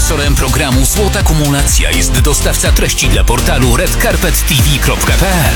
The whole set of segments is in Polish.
Sponsorem programu Złota Kumulacja jest dostawca treści dla portalu redcarpettv.pl.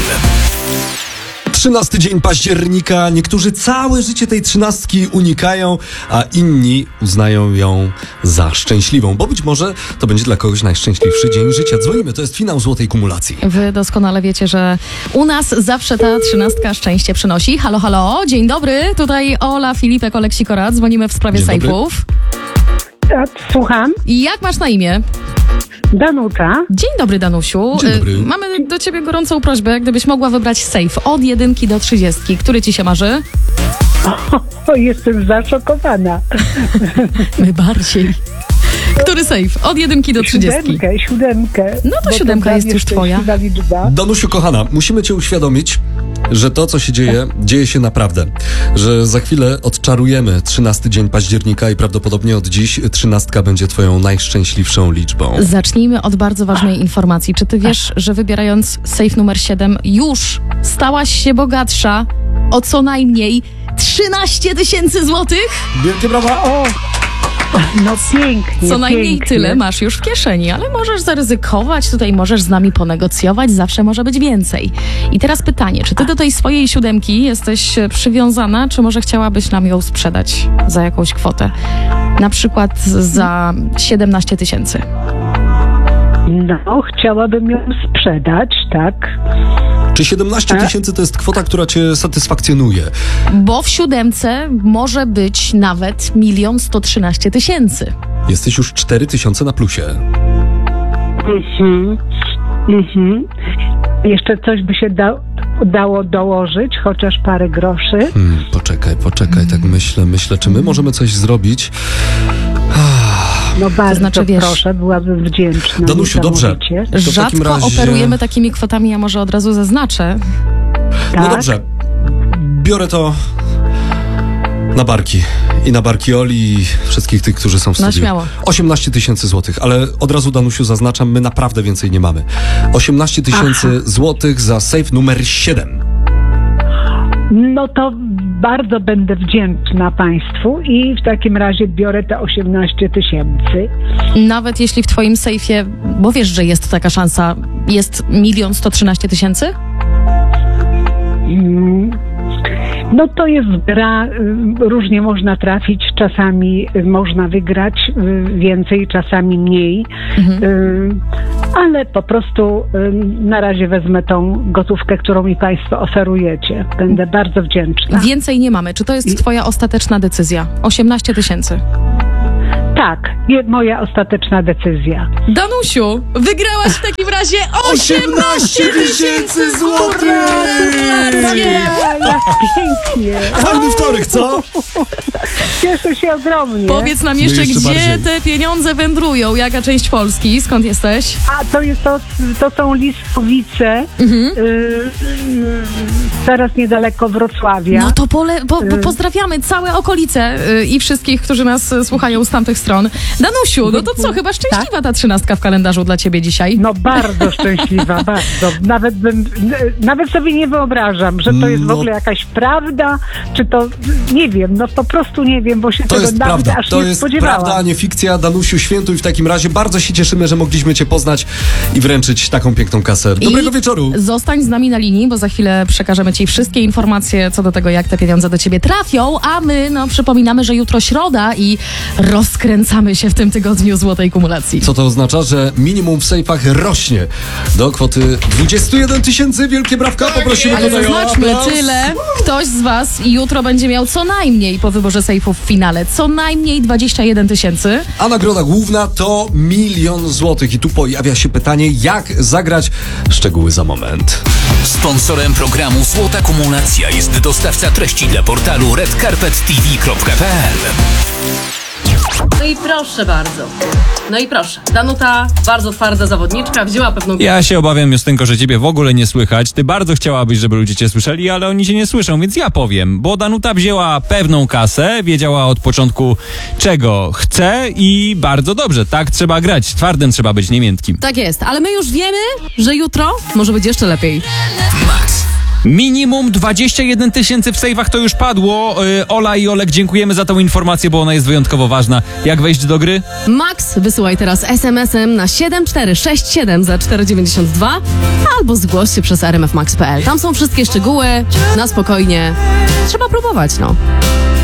13 dzień października. Niektórzy całe życie tej 13 unikają, a inni uznają ją za szczęśliwą, bo być może to będzie dla kogoś najszczęśliwszy dzień życia. Dzwonimy, to jest finał Złotej Kumulacji. Wy doskonale wiecie, że u nas zawsze ta 13 szczęście przynosi. Halo, halo, dzień dobry. Tutaj Ola, Filipek, Oleksikorat. Dzwonimy w sprawie sejfów. Słucham. Jak masz na imię? Danuta. Dzień dobry, Danusiu. Dzień dobry. Mamy do ciebie gorącą prośbę, gdybyś mogła wybrać sejf od 1 do 30. Który ci się marzy? O, jestem zaszokowana. My bardziej. Który sejf? Od 1 do 30. Siódemkę. No to 7 jest już twoja. Liczba. Danusiu, kochana, musimy cię uświadomić, że to, co się dzieje się naprawdę. Że za chwilę odczarujemy 13 dzień października i prawdopodobnie od dziś 13 będzie twoją najszczęśliwszą liczbą. Zacznijmy od bardzo ważnej informacji. Czy ty wiesz, że wybierając sejf numer 7 już stałaś się bogatsza o co najmniej 13 000 złotych? Wielkie brawa! O, no pięknie. Co najmniej pięknie. tyle masz już w kieszeni, ale możesz zaryzykować, tutaj możesz z nami ponegocjować, zawsze może być więcej. I teraz pytanie, czy ty do tej swojej 7 jesteś przywiązana, czy może chciałabyś nam ją sprzedać za jakąś kwotę? Na przykład za 17 000. No, chciałabym ją sprzedać, tak. Czy 17 000 to jest kwota, która cię satysfakcjonuje? Bo w 7 może być nawet 1 113 000. Jesteś już 4 000 na plusie. Jeszcze coś by się dało dołożyć, chociaż parę groszy. Poczekaj, tak myślę, czy my możemy coś zrobić? No bardzo znaczy, wiesz, proszę, byłabym wdzięczna. Danusiu, dobrze. niesamowicie. To w takim Rzadko razie- operujemy takimi kwotami, ja może od razu zaznaczę. No Tak? dobrze, biorę na barki. I na barki Oli i wszystkich tych, którzy są w No studiu. śmiało. 18 000 złotych, ale od razu, Danusiu, zaznaczam, my naprawdę więcej nie mamy. 18 000 złotych za sejf numer 7. No to bardzo będę wdzięczna Państwu i w takim razie biorę te 18 000. Nawet jeśli w twoim sejfie, bo wiesz, że jest taka szansa, jest 1 113 000? No to jest gra, różnie można trafić, czasami można wygrać więcej, czasami mniej, ale po prostu na razie wezmę tą gotówkę, którą mi Państwo oferujecie. Będę bardzo wdzięczna. Więcej nie mamy. Czy to jest twoja ostateczna decyzja? 18 000. Tak, moja ostateczna decyzja. Danusiu, wygrałaś w takim razie 18 000 złotych! Pięknie. Fajny wtorek, co? Cieszę się ogromnie. Powiedz nam jeszcze, jeszcze gdzie bardziej. te pieniądze wędrują? Jaka część Polski? Skąd jesteś? A to są Liskowice, zaraz niedaleko Wrocławia. No to pozdrawiamy całe okolice i wszystkich, którzy nas słuchają z tamtych stron. Danusiu, no to co, chyba szczęśliwa ta 13 w kalendarzu dla ciebie dzisiaj. No bardzo szczęśliwa, bardzo. Nawet sobie nie wyobrażam, że to jest w ogóle jakaś prawda, czy to, nie wiem, no po prostu nie wiem, bo się To tego jest nawet prawda, aż to nie jest spodziewałam. prawda, a nie fikcja. Danusiu, świętuj w takim razie. Bardzo się cieszymy, że mogliśmy cię poznać i wręczyć taką piękną kasę. Dobrego wieczoru. Zostań z nami na linii, bo za chwilę przekażemy ci wszystkie informacje co do tego, jak te pieniądze do ciebie trafią, a my, przypominamy, że jutro środa i rozkręcamy się w tym tygodniu Złotej Kumulacji. Co to oznacza, że minimum w sejfach rośnie do kwoty 21 000. Wielkie brawka, poprosimy Ale tutaj o zaznaczmy aplauz. tyle, ktoś z was jutro będzie miał co najmniej po wyborze sejfów w finale, co najmniej 21 000. A nagroda główna to 1 000 000 złotych. I tu pojawia się pytanie, jak zagrać? Szczegóły za moment. Sponsorem programu Złota Kumulacja jest dostawca treści dla portalu redcarpettv.pl. No i proszę bardzo. No i proszę. Danuta, bardzo twarda zawodniczka, wzięła pewną... Ja się obawiam, Justynko, że ciebie w ogóle nie słychać. Ty bardzo chciałabyś, żeby ludzie cię słyszeli, ale oni cię nie słyszą, więc ja powiem. Bo Danuta wzięła pewną kasę, wiedziała od początku, czego chce i bardzo dobrze. Tak trzeba grać. Twardym trzeba być, nie miętkim. Tak jest, ale my już wiemy, że jutro może być jeszcze lepiej. Max, Minimum 21 000 w sejwach to już padło. Ola i Olek, dziękujemy za tą informację, bo ona jest wyjątkowo ważna. Jak wejść do gry? Max, wysyłaj teraz SMS-em na 7467 za 4,92 albo zgłoś się przez rmfmax.pl. Tam są wszystkie szczegóły, na spokojnie. Trzeba próbować, no.